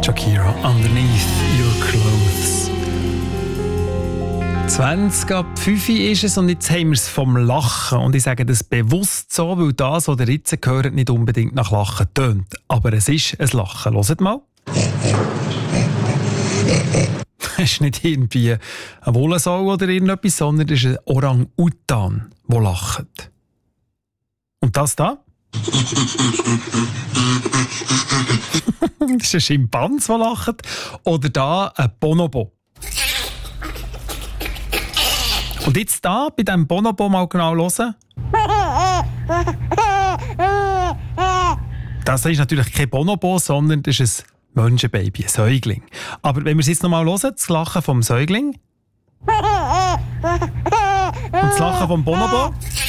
Shakira, Underneath Your Clothes. 20 ab 5 ist es und jetzt haben wir es vom Lachen. Und ich sage das bewusst so, weil das, was ihr jetzt hört, nicht unbedingt nach Lachen tönt. Aber es ist ein Lachen. Hört mal. Es ist nicht irgendwie ein Wollensau oder irgendetwas, sondern es ist ein Orang-Utan, der lacht. Und das da? Das ist ein Schimpans, der lacht. Oder da ein Bonobo. Und jetzt da, bei diesem Bonobo mal genau hören. Das ist natürlich kein Bonobo, sondern das ist ein Menschenbaby, ein Säugling. Aber wenn wir es jetzt noch mal hören, das Lachen vom Säugling und das Lachen vom Bonobo.